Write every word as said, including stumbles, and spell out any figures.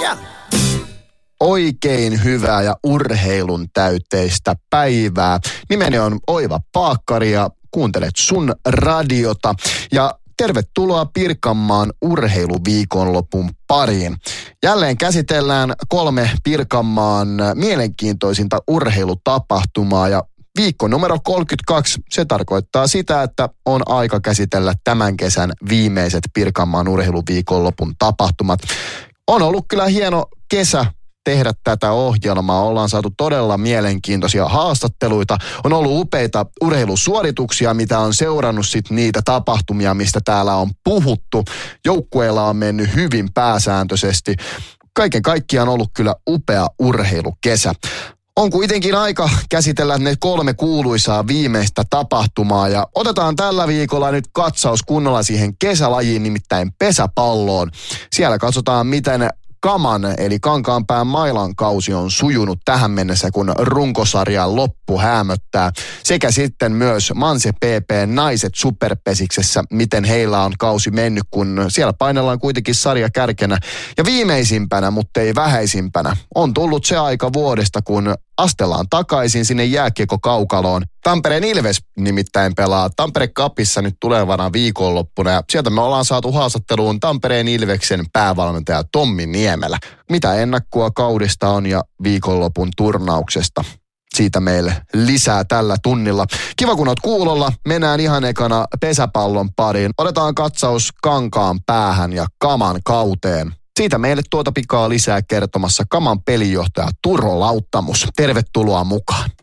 Yeah. Oikein hyvää ja urheilun täyteistä päivää. Nimeni on Oiva Paakkari ja kuuntelet Sun radiota. Ja tervetuloa Pirkanmaan urheiluviikonlopun pariin. Jälleen käsitellään kolme Pirkanmaan mielenkiintoisinta urheilutapahtumaa ja viikko numero kolmekymmentäkaksi, se tarkoittaa sitä, että on aika käsitellä tämän kesän viimeiset Pirkanmaan urheiluviikonlopun tapahtumat. On ollut kyllä hieno kesä tehdä tätä ohjelmaa. Ollaan saatu todella mielenkiintoisia haastatteluita. On ollut upeita urheilusuorituksia, mitä on seurannut sit niitä tapahtumia, mistä täällä on puhuttu. Joukkueilla on mennyt hyvin pääsääntöisesti. Kaiken kaikkiaan on ollut kyllä upea urheilukesä. On kuitenkin aika käsitellä ne kolme kuuluisaa viimeistä tapahtumaa ja otetaan tällä viikolla nyt katsaus kunnolla siihen kesälajiin, nimittäin pesäpalloon. Siellä katsotaan, miten Kaman eli Kankaanpään Mailan kausi on sujunut tähän mennessä, kun runkosarjan loppu häämöttää. Sekä sitten myös Manse P P naiset superpesiksessä, miten heillä on kausi mennyt, kun siellä painellaan kuitenkin sarja kärkenä. Ja viimeisimpänä, mutta ei vähäisimpänä, on tullut se aika vuodesta, kun astellaan takaisin sinne jääkiekkokaukaloon. Tampereen Ilves nimittäin pelaa Tampere Cupissa nyt tulevana viikonloppuna ja sieltä me ollaan saatu haastatteluun Tampereen Ilveksen päävalmentaja Tommi Niemelä. Mitä ennakkoa kaudesta on ja viikonlopun turnauksesta? Siitä meille lisää tällä tunnilla. Kiva kun oot kuulolla. Mennään ihan ekana pesäpallon pariin. Otetaan katsaus Kankaan päähän ja Kaman kauteen. Siitä meille tuota pikaa lisää kertomassa Kaman pelijohtaja Turo Lauttamus. Tervetuloa mukaan.